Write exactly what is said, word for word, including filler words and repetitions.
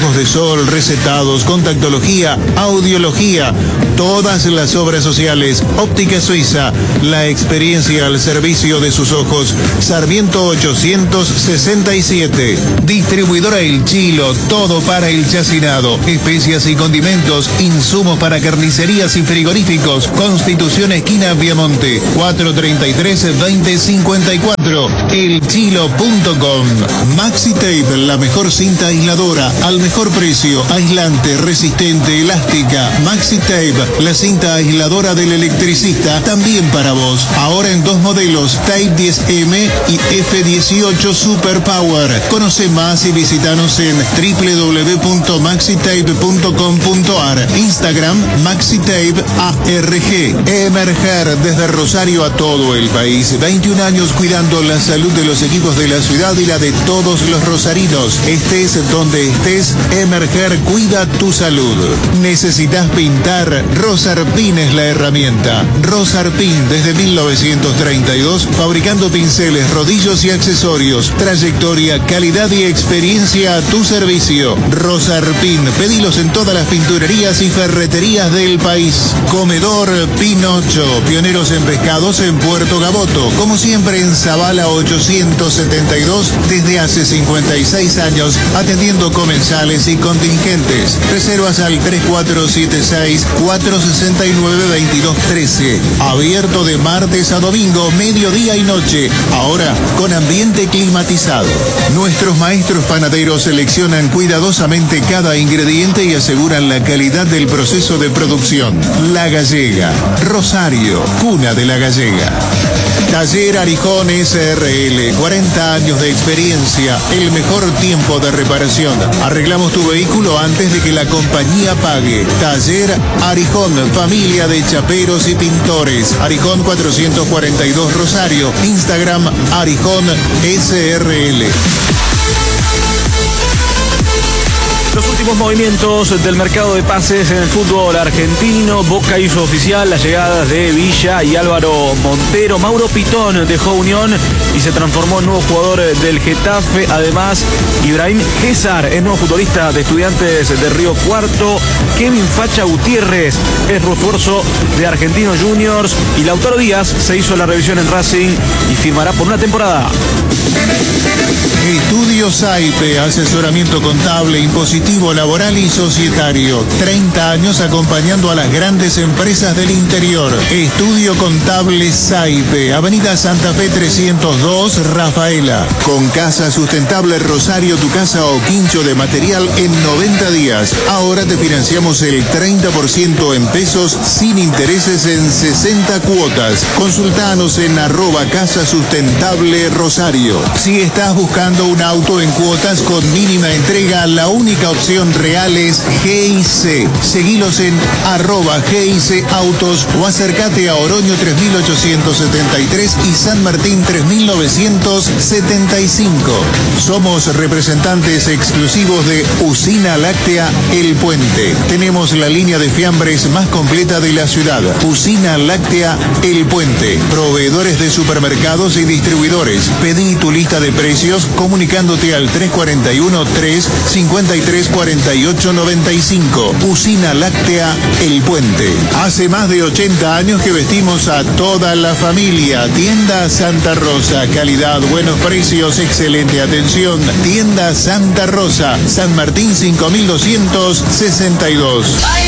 anteojos de sol, recetados, contactología, audiología, todas las obras sociales. Óptica Suiza, la experiencia al servicio de sus ojos. Sarmiento ochocientos sesenta y siete. Distribuidora El Chilo, todo para el chacinado, especias y condimentos, insumos para carnicerías y frigoríficos. Constitución esquina Viamonte, cuatrocientos treinta y tres, veinte cincuenta y cuatro. el chilo punto com. Maxi Tape, la mejor cinta aisladora, al mejor precio, aislante, resistente, elástica. Maxi Tape, la cinta aisladora del electricista, también para vos. Ahora en dos modelos, Tape diez eme y efe dieciocho Super Power. Conoce más y visitanos en doble u doble u doble u punto maxi tape punto com punto ar. Instagram MaxiTape A R G. Emerger desde Rosario a todo el país. veintiún años cuidando la salud de los equipos de la ciudad y la de todos los rosarinos. Estés donde estés, Emerger cuida tu salud. ¿Necesitas pintar? Rosarpin es la herramienta. Rosarpin desde mil novecientos treinta y dos, fabricando pinceles, rodillos y accesorios. Trayectoria, calidad y experiencia a tu servicio. Rosarpin, pedilos en todas las pinturerías y ferreterías del país. Comedor Pinocho, pioneros en pescados en Puerto Gaboto. Como siempre en Zavala ochocientos setenta y dos, desde hace cincuenta y seis años, atendiendo comensales y contingentes. Reservas al tres cuatro siete seis, cuatro seis nueve, dos dos uno tres. Abierto de martes a domingo, mediodía y noche. Ahora con ambiente climatizado. Nuestros maestros panaderos seleccionan cuidadosamente cada ingrediente y aseguran la calidad del proceso de producción. La Gallega, Rosario, cuna de la gallega. Taller Arijón S R L, cuarenta años de experiencia, el mejor tiempo de reparación. Arreglamos tu vehículo antes de que la compañía pague. Taller Arijón, familia de chaperos y pintores. Arijón cuatrocientos cuarenta y dos Rosario. Instagram Arijón S R L. Los últimos movimientos del mercado de pases en el fútbol argentino. Boca hizo oficial las llegadas de Villa y Álvaro Montero. Mauro Pitón dejó Unión y se transformó en nuevo jugador del Getafe. Además, Ibrahim César es nuevo futbolista de Estudiantes de Río Cuarto. Kevin Facha Gutiérrez es refuerzo de Argentinos Juniors. Y Lautaro Díaz se hizo la revisión en Racing y firmará por una temporada. Estudio Saipe, asesoramiento contable, impositivo, laboral y societario. treinta años acompañando a las grandes empresas del interior. Estudio Contable Saipe, Avenida Santa Fe trescientos dos, Rafaela. Con Casa Sustentable Rosario, tu casa o quincho de material en noventa días. Ahora te financiamos el treinta por ciento en pesos sin intereses en sesenta cuotas. Consultanos en arroba Casa Sustentable Rosario. Si estás buscando un auto en cuotas con mínima entrega, la única opción real es G I C. Seguilos en arroba G I C Autos o acércate a Oroño tres mil ochocientos setenta y tres y San Martín tres mil novecientos setenta y cinco. Somos representantes exclusivos de Usina Láctea El Puente. Tenemos la línea de fiambres más completa de la ciudad. Usina Láctea El Puente. Proveedores de supermercados y distribuidores. Pedí tu lista de precios comunicándote al tres cuatro uno, tres cinco tres, cuatro ocho nueve cinco. Usina Láctea El Puente. Hace más de ochenta años que vestimos a toda la familia. Tienda Santa Rosa. Calidad, buenos precios, excelente atención. Tienda Santa Rosa. San Martín cinco mil doscientos sesenta y dos.